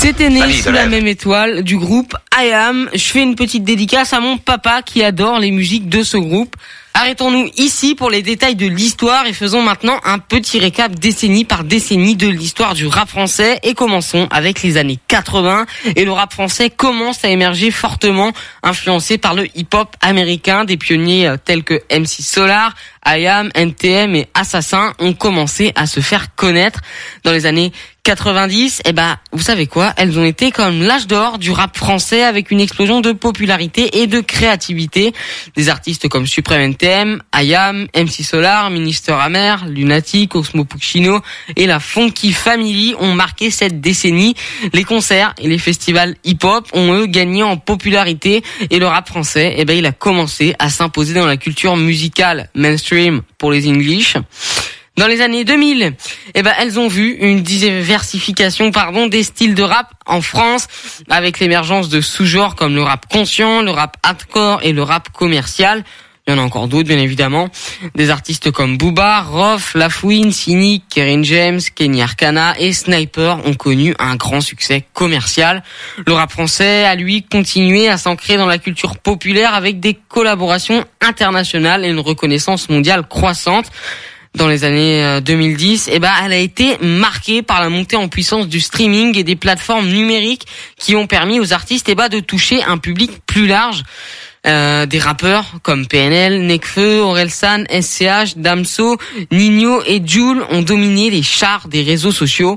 C'était né sous la même étoile du groupe I Am. Je fais une petite dédicace à mon papa qui adore les musiques de ce groupe. Arrêtons-nous ici pour les détails de l'histoire et faisons maintenant un petit récap décennie par décennie de l'histoire du rap français et commençons avec les années 80 et le rap français commence à émerger fortement influencé par le hip-hop américain. Des pionniers tels que MC Solar, I Am, NTM et Assassin ont commencé à se faire connaître. Dans les années 90, vous savez quoi, elles ont été comme l'âge d'or du rap français avec une explosion de popularité et de créativité. Des artistes comme Supreme NTM, I Am, MC Solar, Minister Amer, Lunatic, Osmo Puccino et la Funky Family ont marqué cette décennie. Les concerts et les festivals hip-hop ont eux gagné en popularité et le rap français, il a commencé à s'imposer dans la culture musicale mainstream pour les English. Dans les années 2000, elles ont vu une diversification, des styles de rap en France, avec l'émergence de sous-genres comme le rap conscient, le rap hardcore et le rap commercial. Il y en a encore d'autres, bien évidemment. Des artistes comme Booba, Rof, Lafouine, Cynic, Kerry James, Kenny Arcana et Sniper ont connu un grand succès commercial. Le rap français a, lui, continué à s'ancrer dans la culture populaire avec des collaborations internationales et une reconnaissance mondiale croissante. Dans les années 2010, elle a été marquée par la montée en puissance du streaming et des plateformes numériques qui ont permis aux artistes de toucher un public plus large. Des rappeurs comme PNL, Nekfeu, Orelsan, SCH, Damso, Nino et Jul ont dominé les charts des réseaux sociaux.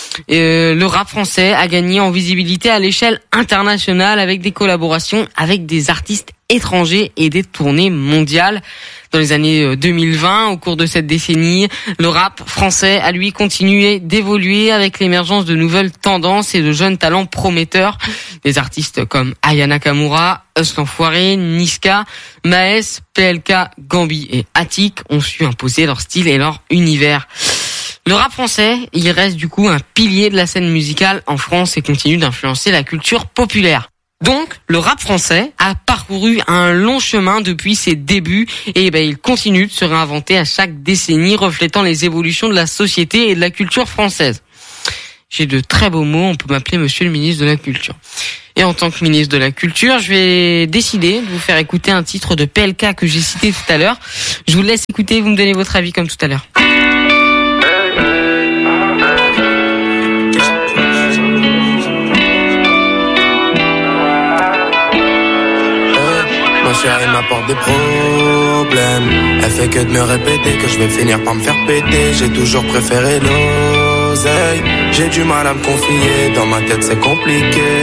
Le rap français a gagné en visibilité à l'échelle internationale avec des collaborations avec des artistes étrangers et des tournées mondiales. Dans les années 2020, au cours de cette décennie, le rap français a lui continué d'évoluer avec l'émergence de nouvelles tendances et de jeunes talents prometteurs. Des artistes comme Aya Nakamura, Us l'Enfoiré, Niska, Maes, PLK, Gambi et Attic ont su imposer leur style et leur univers. Le rap français, il reste du coup un pilier de la scène musicale en France et continue d'influencer la culture populaire. Donc, le rap français a parcouru un long chemin depuis ses débuts et il continue de se réinventer à chaque décennie, reflétant les évolutions de la société et de la culture française. J'ai de très beaux mots, on peut m'appeler monsieur le ministre de la Culture. Et en tant que ministre de la Culture, je vais décider de vous faire écouter un titre de PLK que j'ai cité tout à l'heure. Je vous laisse écouter, vous me donnez votre avis comme tout à l'heure. Ma chérie m'apporte des problèmes. Elle fait que de me répéter que je vais finir par me faire péter. J'ai toujours préféré l'oseille. J'ai du mal à me confier, dans ma tête c'est compliqué.